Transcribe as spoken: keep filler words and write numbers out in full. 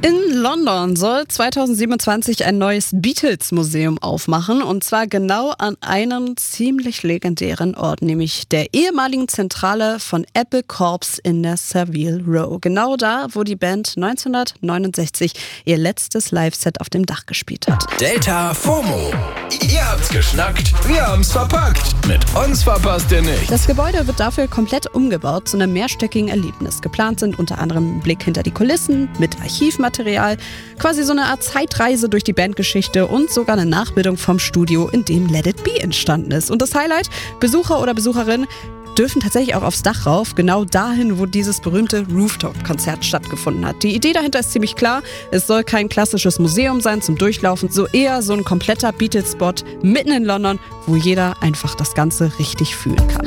In London soll zweitausendsiebenundzwanzig ein neues Beatles-Museum aufmachen, und zwar genau an einem ziemlich legendären Ort, nämlich der ehemaligen Zentrale von Apple Corps in der Savile Row. Genau da, wo die Band neunzehnhundertneunundsechzig ihr letztes Live-Set auf dem Dach gespielt hat. Delta FOMO. Ihr habt's geschnackt, wir haben's verpackt. Mit uns verpasst ihr nicht. Das Gebäude wird dafür komplett umgebaut zu einem mehrstöckigen Erlebnis. Geplant sind unter anderem ein Blick hinter die Kulissen mit Archivmaterial, quasi so eine Art Zeitreise durch die Bandgeschichte und sogar eine Nachbildung vom Studio, in dem Let It Be entstanden ist. Und das Highlight: Besucher oder Besucherinnen dürfen tatsächlich auch aufs Dach rauf, genau dahin, wo dieses berühmte Rooftop-Konzert stattgefunden hat. Die Idee dahinter ist ziemlich klar: Es soll kein klassisches Museum sein zum Durchlaufen, so eher so ein kompletter Beatles-Spot mitten in London, wo jeder einfach das Ganze richtig fühlen kann.